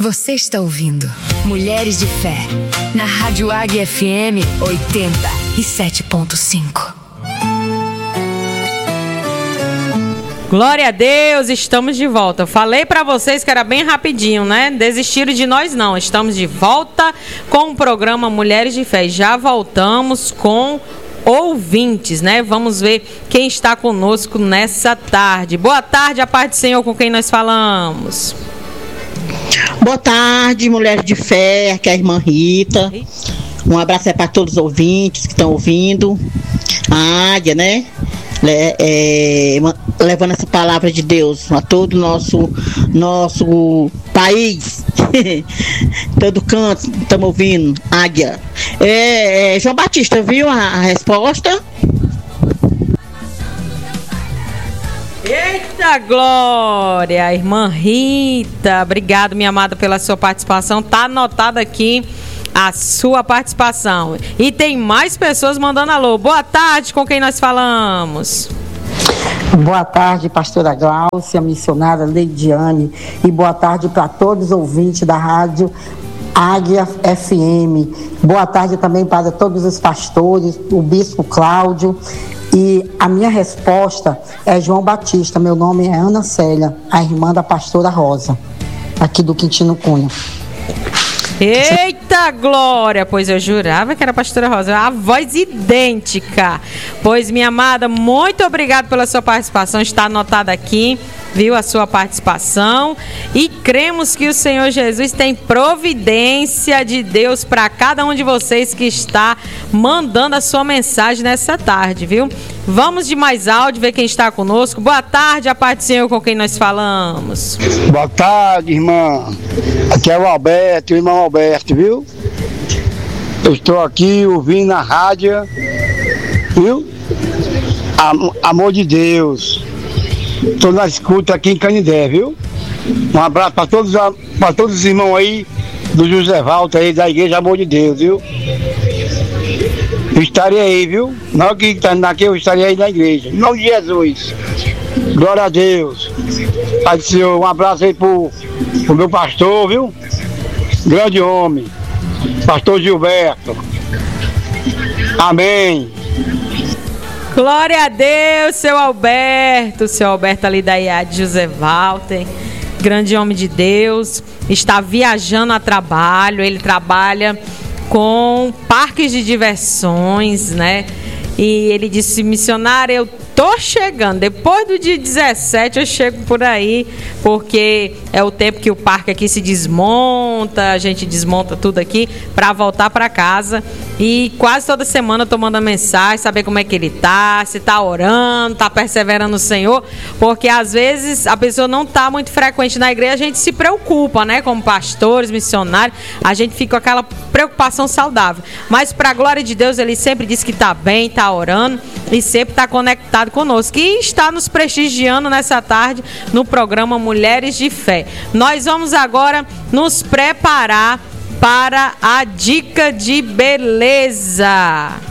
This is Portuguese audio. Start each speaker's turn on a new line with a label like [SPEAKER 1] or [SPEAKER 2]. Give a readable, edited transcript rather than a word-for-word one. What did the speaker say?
[SPEAKER 1] Você está ouvindo Mulheres de Fé, na Rádio Águia FM 87.5.
[SPEAKER 2] Glória a Deus, estamos de volta. Eu falei para vocês que era bem rapidinho, né? Desistiram de nós não. Estamos de volta com o programa Mulheres de Fé. Já voltamos com ouvintes, né? Vamos ver quem está conosco nessa tarde. Boa tarde, a paz do Senhor, com quem nós falamos.
[SPEAKER 3] Boa tarde, Mulheres de Fé, aqui é a irmã Rita. Um abraço para todos os ouvintes que estão ouvindo. A Águia, né? Levando essa palavra de Deus a todo o nosso país. Todo canto, estamos ouvindo. Águia. João Batista, viu a resposta?
[SPEAKER 2] Eita glória, irmã Rita, obrigado, minha amada, pela sua participação. Tá anotada aqui a sua participação. E tem mais pessoas mandando alô. Boa tarde, com quem nós falamos?
[SPEAKER 4] Boa tarde, pastora Gláucia, missionária Leidiane, e boa tarde para todos os ouvintes da rádio Águia FM. Boa tarde também para todos os pastores, o bispo Cláudio. E a minha resposta é João Batista. Meu nome é Ana Célia, a irmã da pastora Rosa, aqui do Quintino Cunha.
[SPEAKER 2] Eita glória, pois eu jurava que era a pastora Rosa, a voz idêntica. Pois, minha amada, muito obrigado pela sua participação, está anotada aqui, viu, a sua participação, e cremos que o Senhor Jesus tem providência de Deus para cada um de vocês que está mandando a sua mensagem nessa tarde, viu? Vamos de mais áudio, ver quem está conosco. Boa tarde, a paz do Senhor, com quem nós falamos.
[SPEAKER 5] Boa tarde, irmã. Aqui é o Alberto, o irmão Alberto, viu? Eu estou aqui ouvindo a rádio, viu? Amor de Deus. Estou na escuta aqui em Canindé, viu? Um abraço para todos os irmãos aí do José Walter aí da Igreja Amor de Deus, viu? Eu estarei aí, viu? Não que está aqui, eu estarei aí na igreja. Em nome de Jesus. Glória a Deus. Pai do Senhor, um abraço aí pro meu pastor, viu? Grande homem. Pastor Gilberto. Amém.
[SPEAKER 2] Glória a Deus, seu Alberto ali da IAD José Walter, grande homem de Deus, está viajando a trabalho, ele trabalha com parques de diversões, né? E ele disse, missionária, eu tô chegando, depois do dia 17 eu chego por aí, porque é o tempo que o parque aqui se desmonta, a gente desmonta tudo aqui para voltar para casa. E quase toda semana eu tô mandando mensagem, saber como é que ele tá, se tá orando, tá perseverando no Senhor, porque às vezes a pessoa não tá muito frequente na igreja, a gente se preocupa, né, como pastores, missionários, a gente fica com aquela preocupação saudável. Mas para a glória de Deus, ele sempre diz que tá bem, tá orando e sempre tá conectado conosco e está nos prestigiando nessa tarde no programa Mulheres de Fé. Nós vamos agora nos preparar para a dica de beleza.